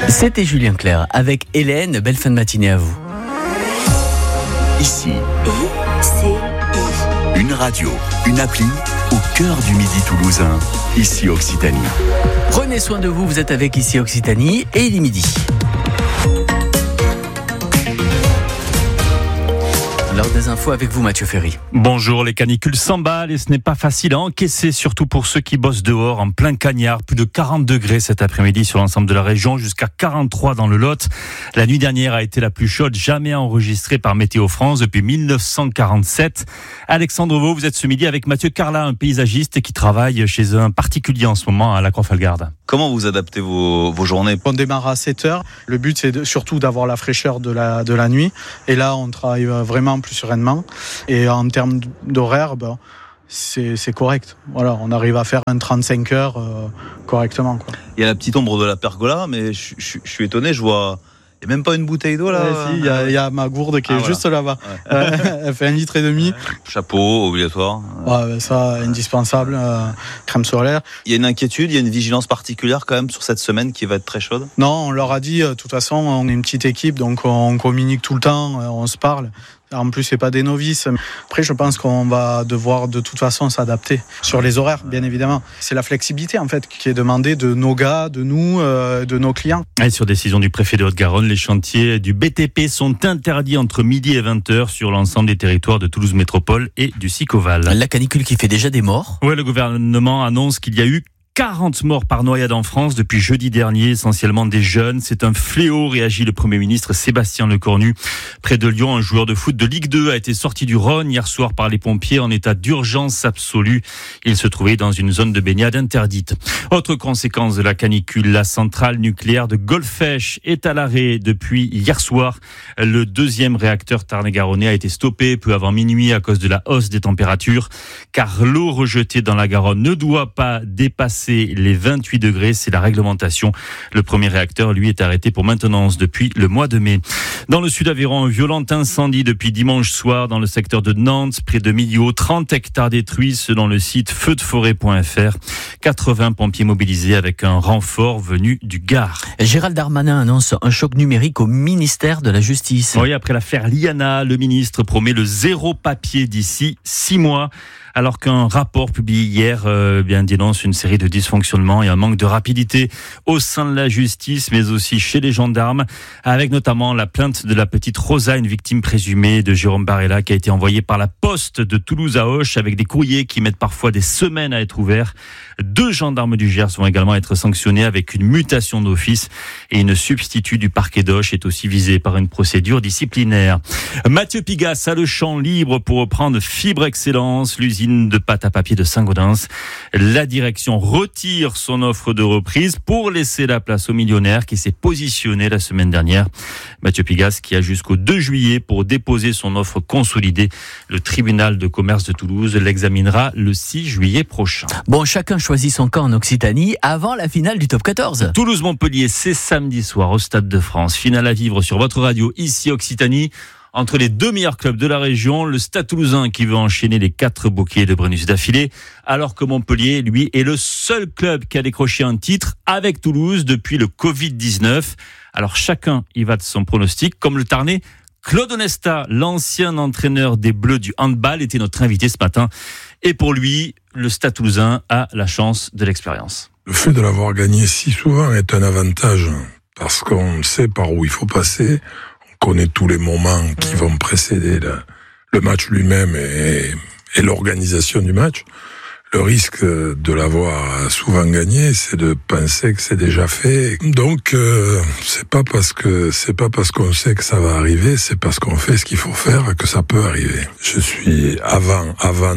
C'était Julien Clerc avec Hélène. Belle fin de matinée à vous. Ici, une radio, une appli au cœur du Midi toulousain. Ici Occitanie. Prenez soin de vous, vous êtes avec Ici Occitanie et il est midi. L'heure des infos avec vous, Mathieu Ferry. Bonjour, les canicules s'emballent et ce n'est pas facile à encaisser, surtout pour ceux qui bossent dehors en plein cagnard. Plus de 40 degrés cet après-midi sur l'ensemble de la région, jusqu'à 43 dans le Lot. La nuit dernière a été la plus chaude jamais enregistrée par Météo France depuis 1947. Alexandre Vaux, vous êtes ce midi avec Mathieu Carla, un paysagiste qui travaille chez un particulier en ce moment à la Croix-Falgarde. Comment vous adaptez vos journées ? On démarre à 7h. Le but, c'est surtout d'avoir la fraîcheur de la nuit. Et là, on travaille vraiment plus sereinement. Et en termes d'horaire, c'est correct. Voilà, on arrive à faire un 35 heures correctement, quoi. Il y a la petite ombre de la pergola, mais je suis étonné, je vois... Il n'y a même pas une bouteille d'eau là. Si, il y a ma gourde qui est juste là-bas. Ouais. Elle fait 1,5 litre. Ouais. Chapeau obligatoire. Ouais, ça, indispensable. Crème solaire. Il y a une inquiétude, il y a une vigilance particulière quand même sur cette semaine qui va être très chaude. Non, on leur a dit, de toute façon, on est une petite équipe, donc on communique tout le temps, on se parle. En plus, c'est pas des novices. Après, je pense qu'on va devoir de toute façon s'adapter sur les horaires, bien évidemment. C'est la flexibilité en fait qui est demandée de nos gars, de nous, de nos clients. Et sur décision du préfet de Haute-Garonne, les chantiers du BTP sont interdits entre midi et 20h sur l'ensemble des territoires de Toulouse Métropole et du Sicoval. La canicule qui fait déjà des morts. Oui, le gouvernement annonce qu'il y a eu 40 morts par noyade en France depuis jeudi dernier, essentiellement des jeunes. C'est un fléau, réagit le Premier ministre Sébastien Lecornu. Près de Lyon, un joueur de foot de Ligue 2 a été sorti du Rhône hier soir par les pompiers en état d'urgence absolue. Il se trouvait dans une zone de baignade interdite. Autre conséquence de la canicule, la centrale nucléaire de Golfech est à l'arrêt depuis hier soir. Le deuxième réacteur tarn-et-garonnais a été stoppé peu avant minuit à cause de la hausse des températures, car l'eau rejetée dans la Garonne ne doit pas dépasser les 28 degrés, c'est la réglementation. Le premier réacteur, lui, est arrêté pour maintenance depuis le mois de mai. Dans le Sud-Aveyron, un violent incendie depuis dimanche soir dans le secteur de Nantes, près de Millau, 30 hectares détruits selon le site feudforêt.fr. 80 pompiers mobilisés avec un renfort venu du Gard. Gérald Darmanin annonce un choc numérique au ministère de la Justice. Oui, après l'affaire Liana, le ministre promet le zéro papier d'ici 6 mois. Alors qu'un rapport publié hier dénonce une série de dysfonctionnements et un manque de rapidité au sein de la justice, mais aussi chez les gendarmes, avec notamment la plainte de la petite Rosa, une victime présumée de Jérôme Barella, qui a été envoyée par la poste de Toulouse à Auch, avec des courriers qui mettent parfois des semaines à être ouverts. 2 gendarmes du Gers vont également être sanctionnés avec une mutation d'office, et une substitut du parquet d'Auch est aussi visée par une procédure disciplinaire. Mathieu Pigasse a le champ libre pour reprendre Fibre Excellence, l'usine de pâte à papier de Saint-Gaudens. La direction retire son offre de reprise pour laisser la place au millionnaire qui s'est positionné la semaine dernière. Mathieu Pigasse qui a jusqu'au 2 juillet pour déposer son offre consolidée. Le tribunal de commerce de Toulouse l'examinera le 6 juillet prochain. Bon, chacun choisit son camp en Occitanie avant la finale du top 14. Toulouse-Montpellier, c'est samedi soir au Stade de France. Finale à vivre sur votre radio, ici Occitanie. Entre les 2 meilleurs clubs de la région, le Stade Toulousain qui veut enchaîner les 4 bouquets de Brennus d'affilée, alors que Montpellier, lui, est le seul club qui a décroché un titre avec Toulouse depuis le Covid-19. Alors chacun y va de son pronostic, comme le Tarnais. Claude Onesta, l'ancien entraîneur des Bleus du handball, était notre invité ce matin. Et pour lui, le Stade Toulousain a la chance de l'expérience. Le fait de l'avoir gagné si souvent est un avantage, parce qu'on sait par où il faut passer. Connaît tous les moments qui vont précéder le match lui-même et l'organisation du match. Le risque de l'avoir souvent gagné, c'est de penser que c'est déjà fait. Donc, c'est pas parce qu'on sait que ça va arriver, c'est parce qu'on fait ce qu'il faut faire que ça peut arriver. Je suis avant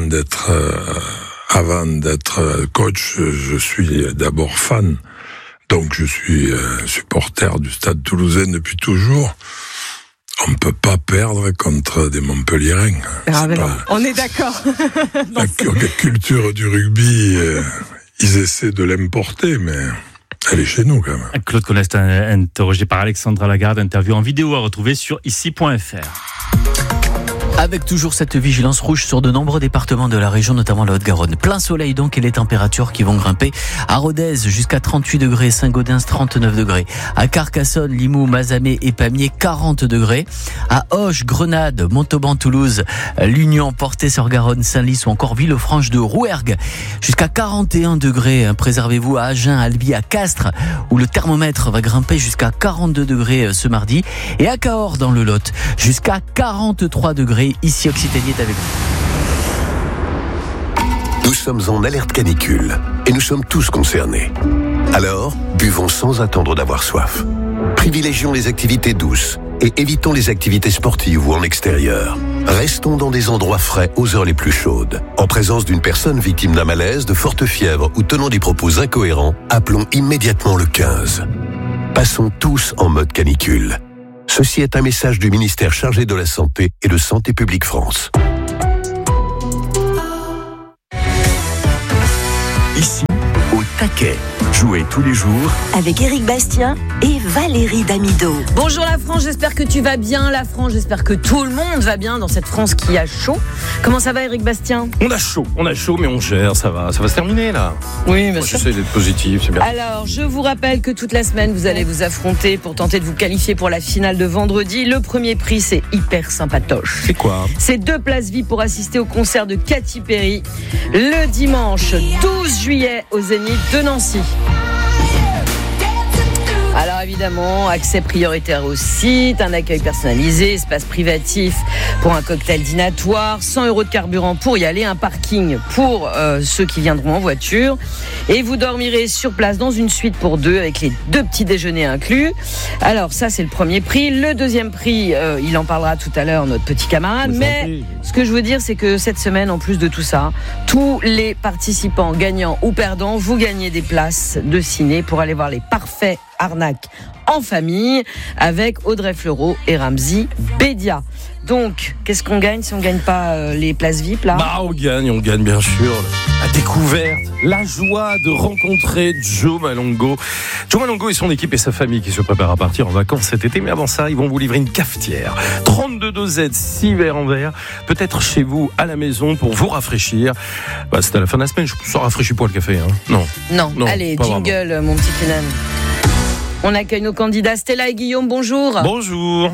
d'être coach, je suis d'abord fan. Donc, je suis supporter du Stade Toulousain depuis toujours. On ne peut pas perdre contre des Montpelliérains. On est d'accord. La culture du rugby, ils essaient de l'importer, mais elle est chez nous quand même. Claude Onesta, interrogé par Alexandra Lagarde, interview en vidéo à retrouver sur ici.fr. Avec toujours cette vigilance rouge sur de nombreux départements de la région, notamment la Haute-Garonne. Plein soleil donc et les températures qui vont grimper. À Rodez, jusqu'à 38 degrés. Saint-Gaudens, 39 degrés. À Carcassonne, Limoux, Mazamet et Pamiers, 40 degrés. À Auch, Grenade, Montauban, Toulouse, l'Union, Portet-sur-Garonne, Saint-Lys ou encore Villefranche de Rouergue, jusqu'à 41 degrés. Préservez-vous à Agen, Albi, à Castres, où le thermomètre va grimper jusqu'à 42 degrés ce mardi. Et à Cahors, dans le Lot, jusqu'à 43 degrés. Ici, Occitanie est avec vous. Nous sommes en alerte canicule et nous sommes tous concernés. Alors, buvons sans attendre d'avoir soif. Privilégions les activités douces et évitons les activités sportives ou en extérieur. Restons dans des endroits frais aux heures les plus chaudes. En présence d'une personne victime d'un malaise, de forte fièvre ou tenant des propos incohérents, appelons immédiatement le 15. Passons tous en mode canicule. Ceci est un message du ministère chargé de la Santé et de Santé publique France. Ici, au taquet. Jouez tous les jours avec Éric Bastien et Valérie Damido. Bonjour la France, j'espère que tu vas bien. La France, j'espère que tout le monde va bien dans cette France qui a chaud. Comment ça va, Éric Bastien ? On a chaud, mais on gère, ça va se terminer là. Oui, bien sûr. J'essaie d'être positif, c'est bien. Alors, je vous rappelle que toute la semaine, vous allez vous affronter pour tenter de vous qualifier pour la finale de vendredi. Le premier prix, c'est hyper sympatoche. C'est quoi ? C'est 2 places VIP pour assister au concert de Katy Perry le dimanche 12 juillet au Zénith de Nancy. Alors évidemment, accès prioritaire au site, un accueil personnalisé, espace privatif pour un cocktail dînatoire, 100 € de carburant pour y aller, un parking pour ceux qui viendront en voiture. Et vous dormirez sur place dans une suite pour 2 avec les 2 petits déjeuners inclus. Alors ça, c'est le premier prix. Le deuxième prix, il en parlera tout à l'heure, notre petit camarade. Mais ce que je veux dire, c'est que cette semaine, en plus de tout ça, tous les participants gagnants ou perdants, vous gagnez des places de ciné pour aller voir les parfaits arnaque en famille avec Audrey Fleurot et Ramzy Bédia. Donc, qu'est-ce qu'on gagne si on ne gagne pas les places VIP là ? On gagne bien sûr la découverte, la joie de rencontrer Joe Malongo. Joe Malongo et son équipe et sa famille qui se préparent à partir en vacances cet été. Mais avant ça, ils vont vous livrer une cafetière. 32 dosettes, 6 verres en verre. Peut-être chez vous, à la maison, pour vous rafraîchir. C'est à la fin de la semaine, ça rafraîchit pas le café. Hein. Non. Allez, jingle, vraiment. Mon petit Kenan. On accueille nos candidats Stella et Guillaume, bonjour. Bonjour.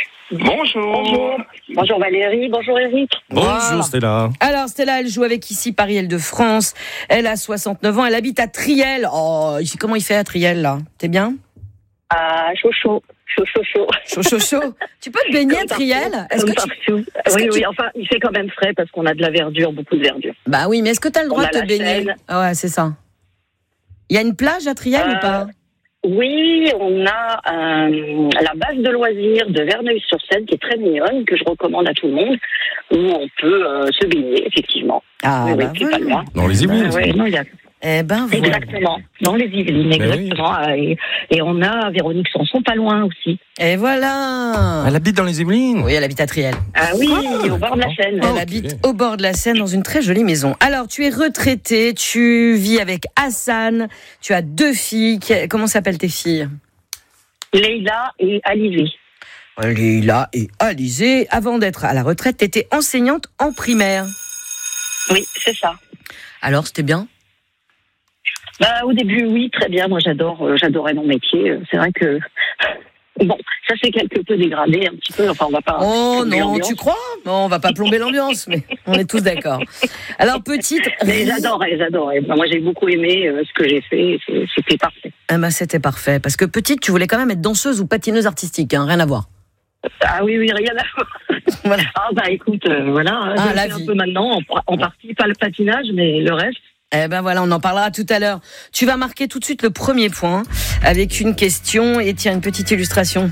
Bonjour Valérie, bonjour Éric. Bonjour Stella. Alors Stella, elle joue avec ici Paris-Île-de-France. Elle a 69 ans, elle habite à Triel. Oh, comment il fait à Triel là ? T'es bien ? Chaud. Tu peux te baigner à Triel ? Oui, enfin, il fait quand même frais parce qu'on a de la verdure, beaucoup de verdure. Bah oui, mais est-ce que tu as le droit de te baigner ? Ouais, c'est ça. Il y a une plage à Triel ou pas ? Oui, on a la base de loisirs de Verneuil-sur-Seine qui est très mignonne, que je recommande à tout le monde, où on peut se baigner, effectivement. C'est pas loin. Dans les Yvelines. Voilà. Exactement, dans les Yvelines, exactement. Oui. Et on a Véronique Sanson pas loin aussi. Et voilà. Elle habite dans les Yvelines ? Oui, elle habite à Triel. Ah oui, au bord de la Seine. Elle habite au bord de la Seine dans une très jolie maison. Alors, tu es retraitée, tu vis avec Hassan, tu as 2 filles. Comment s'appellent tes filles ? Leïla et Alizé. Leïla et Alizé. Avant d'être à la retraite, tu étais enseignante en primaire. Oui, c'est ça. Alors, c'était bien ? Au début, oui, très bien. Moi, j'adorais mon métier. C'est vrai que bon, ça s'est quelque peu dégradé un petit peu. Enfin, on va pas. Oh non, tu crois ? Non, on va pas plomber l'ambiance, mais on est tous d'accord. Alors petite. Mais j'adorais. Moi, j'ai beaucoup aimé ce que j'ai fait. C'était parfait. C'était parfait parce que petite, tu voulais quand même être danseuse ou patineuse artistique, hein, rien à voir. Ah oui, rien à voir. Voilà. Écoute, voilà. Je fais un peu maintenant, en partie, pas le patinage, mais le reste. Voilà, on en parlera tout à l'heure. Tu vas marquer tout de suite le premier point avec une question et tiens, une petite illustration.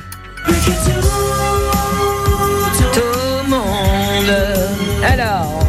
Tout le monde. Alors,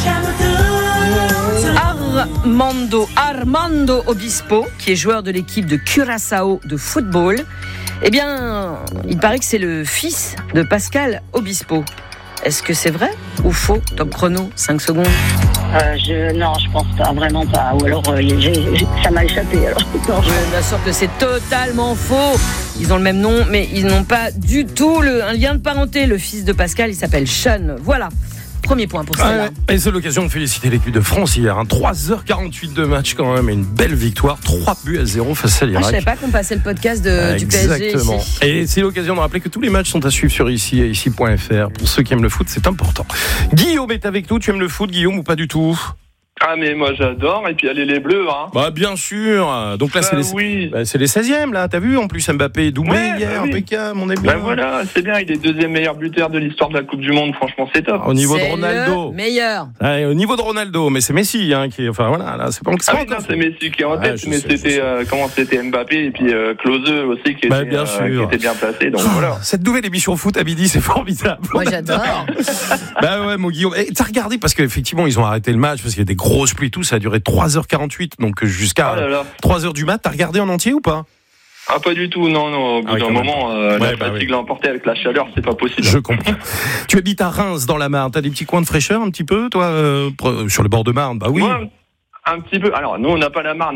Armando Obispo, qui est joueur de l'équipe de Curaçao de football, il paraît que c'est le fils de Pascal Obispo. Est-ce que c'est vrai ou faux ? Top chrono, 5 secondes. Non, je pense pas, vraiment pas. Ou alors, ça m'a échappé. Alors. Non, Je vous assure que c'est totalement faux. Ils ont le même nom, mais ils n'ont pas du tout un lien de parenté. Le fils de Pascal, il s'appelle Sean. Voilà. Premier point pour celle-là. Et c'est l'occasion de féliciter l'équipe de France hier. 3h48 de match quand même, et une belle victoire. 3-0 face à l'Irak. Je savais pas qu'on passait le podcast du PSG Exactement. ici. Et c'est l'occasion de rappeler que tous les matchs sont à suivre sur ici et ici.fr. Pour ceux qui aiment le foot, c'est important. Guillaume est avec nous. Tu aimes le foot, Guillaume, ou pas du tout? Ah mais moi j'adore, et puis allez les Bleus hein. Bah bien sûr. Donc là c'est les 16e là, t'as vu, en plus Mbappé doublé hier, impeccable, on est bien. Bah voilà, c'est bien, il est deuxième meilleur buteur de l'histoire de la Coupe du Monde, franchement c'est top. Au niveau C'est de Ronaldo. le meilleur. Ouais, au niveau de Ronaldo, mais c'est Messi qui est, enfin voilà, là c'est pas encore. C'est Messi qui est en tête, mais c'était Mbappé et puis Klose aussi qui était bien placé, donc voilà. Cette nouvelle émission foot à midi, c'est formidable. Moi j'adore. Bah ouais, mon Guillaume. Et t'as regardé, parce qu'effectivement ils ont arrêté le match parce qu'il y a des grosses pluies, tout ça a duré 3h48, donc jusqu'à 3h du mat. T'as regardé en entier ou pas? Ah pas du tout, non. Au bout d'un moment, la fatigue l'a emporté avec la chaleur, c'est pas possible. Je comprends. Tu habites à Reims dans la Marne, t'as des petits coins de fraîcheur un petit peu, toi, sur le bord de Marne? Bah oui. Ouais, un petit peu. Alors nous on n'a pas la Marne.